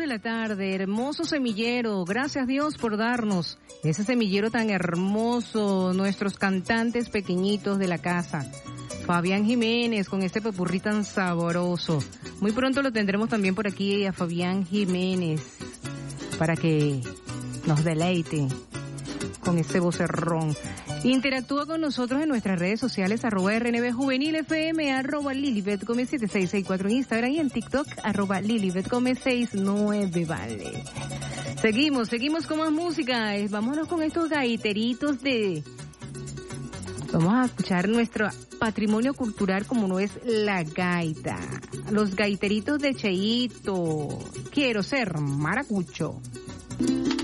de la tarde, hermoso semillero, gracias Dios por darnos ese semillero tan hermoso, nuestros cantantes pequeñitos de la casa. Fabián Jiménez con este popurrí tan sabroso. Muy pronto lo tendremos también por aquí a Fabián Jiménez para que nos deleite con ese vocerrón. Interactúa con nosotros en nuestras redes sociales, @RNBJuvenilFM, @LilibetGomez7664 en Instagram y en TikTok, @LilibetGomez69, vale. Seguimos con más música. Vámonos con estos gaiteritos Vamos a escuchar nuestro patrimonio cultural como no es la gaita. Los gaiteritos de Cheito. Quiero ser maracucho.